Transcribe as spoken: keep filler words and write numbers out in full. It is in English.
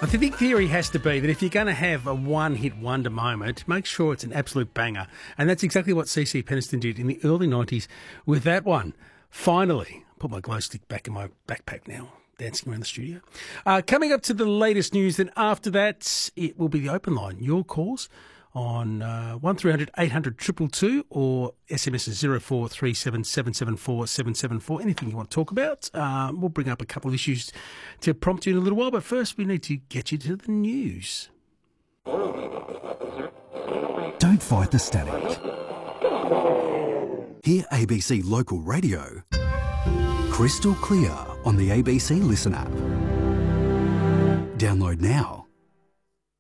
I think the theory has to be that if you're going to have a one-hit wonder moment, make sure it's an absolute banger. And that's exactly what C C Peniston did in the early nineties with that one. Finally, put my glow stick back in my backpack now, dancing around the studio. Uh, coming up to the latest news, then after that, it will be the open line. Your calls on uh, one three hundred eight hundred two two two or S M S zero four three seven seven seven four seven seven four. Anything you want to talk about. Um, we'll bring up a couple of issues to prompt you in a little while, but first we need to get you to the news. Don't fight the static. Hear A B C Local Radio crystal clear on the A B C Listen app. Download now.